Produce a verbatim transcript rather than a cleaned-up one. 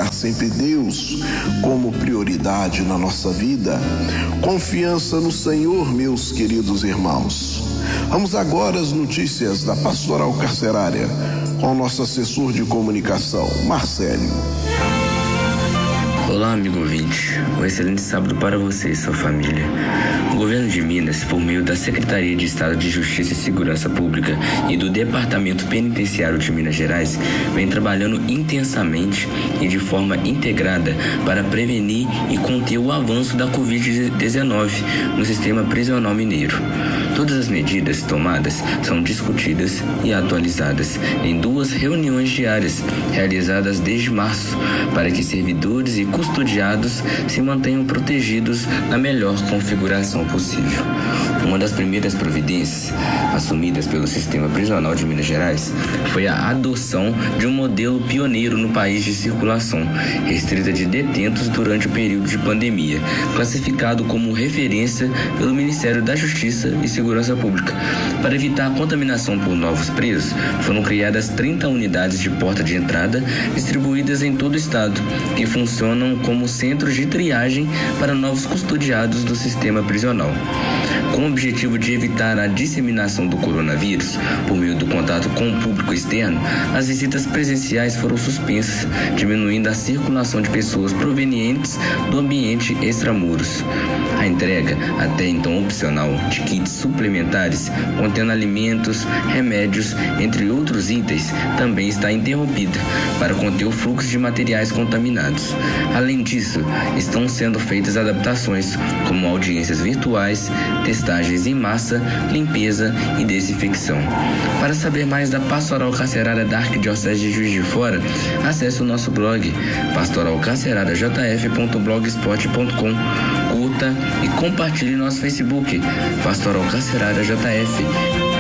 colocar sempre Deus como prioridade na nossa vida. Confiança no Senhor, meus queridos irmãos. Vamos agora às notícias da Pastoral Carcerária com o nosso assessor de comunicação, Marcelo. Olá, amigo ouvinte. Um excelente sábado para você e sua família. O governo de Minas, por meio da Secretaria de Estado de Justiça e Segurança Pública e do Departamento Penitenciário de Minas Gerais, vem trabalhando intensamente e de forma integrada para prevenir e conter o avanço da covid dezenove no sistema prisional mineiro. Todas as medidas tomadas são discutidas e atualizadas em duas reuniões diárias realizadas desde março, para que servidores e custodiados se mantenham protegidos na melhor configuração possível. Uma das primeiras providências assumidas pelo sistema prisional de Minas Gerais foi a adoção de um modelo pioneiro no país de circulação restrita de detentos durante o período de pandemia, classificado como referência pelo Ministério da Justiça e Segurança Pública. Para evitar a contaminação por novos presos, foram criadas trinta unidades de porta de entrada distribuídas em todo o estado, que funcionam como centros de triagem para novos custodiados do sistema prisional. Com o objetivo de evitar a disseminação do coronavírus por meio do contato com o público externo, as visitas presenciais foram suspensas, diminuindo a circulação de pessoas provenientes do ambiente extramuros. A entrega, até então opcional, de kits suplementares contendo alimentos, remédios, entre outros itens, também está interrompida para conter o fluxo de materiais contaminados. Além disso, estão sendo feitas adaptações, como audiências virtuais, testagens em massa, limpeza e desinfecção. Para saber mais da Pastoral Carcerária da Arquidiocese de Juiz de Fora, acesse o nosso blog pastoral carcerária j f ponto blogspot ponto com. Curta e compartilhe nosso Facebook, Pastoral Carcerária J F.